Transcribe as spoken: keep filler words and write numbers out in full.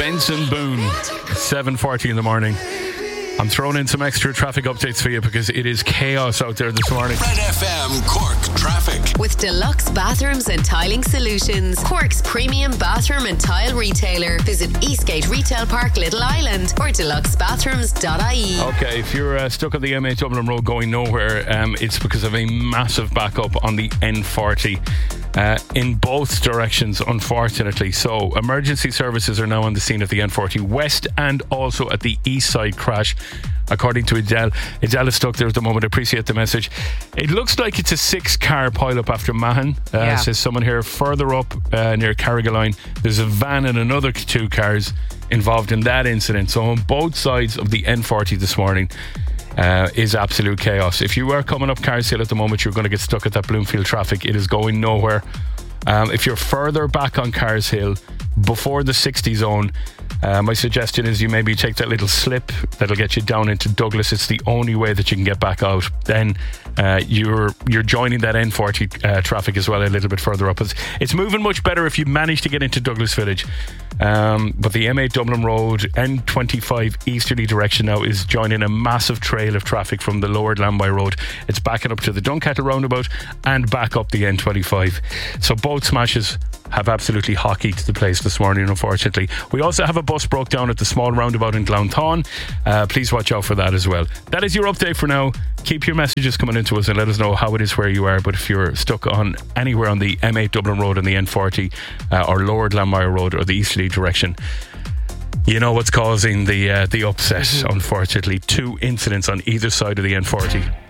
Benson Boone, seven forty in the morning. I'm throwing in some extra traffic updates for you because it is chaos out there this morning. Red F M Cork traffic. With Deluxe Bathrooms and Tiling Solutions, Cork's premium bathroom and tile retailer. Visit Eastgate Retail Park, Little Island, or deluxe bathrooms dot I E. Okay, if you're uh, stuck on the M eight Dublin Road going nowhere, um, it's because of a massive backup on the N forty. Uh, in both directions, unfortunately. So emergency services are now on the scene at the N forty West and also at the east side crash, according to Adele. Adele is stuck there at the moment. I appreciate the message. It looks like it's a six car pile-up after Mahon, uh, yeah. says someone here. Further up uh, near Carrigaline, there's a van and another two cars involved in that incident. So on both sides of the N forty this morning Uh, is absolute chaos. If you are coming up Cars Hill at the moment, you're going to get stuck at that Bloomfield traffic. It is going nowhere. Um, if you're further back on Cars Hill, before the sixty zone, uh, my suggestion is you maybe take that little slip that'll get you down into Douglas. It's the only way that you can get back out. Then uh, you're you're joining that N forty uh, traffic as well a little bit further up. It's, it's moving much better if you manage to get into Douglas Village. Um, but the M eight Dublin Road N twenty-five easterly direction now is joining a massive trail of traffic from the lowered Lambay Road. It's backing up to the Dunkettle roundabout and back up the N twenty-five. So both smashes have absolutely hockeyed the place this morning, unfortunately. We also have a bus broke down at the small roundabout in Glounthaune. Uh, please watch out for that as well. That is your update for now. Keep your messages coming into us and let us know how it is where you are. But if you're stuck on anywhere on the M eight Dublin Road and the N forty uh, or lowered Lambay Road or the easterly direction, you know what's causing the uh, the upset, unfortunately. Two incidents on either side of the N forty.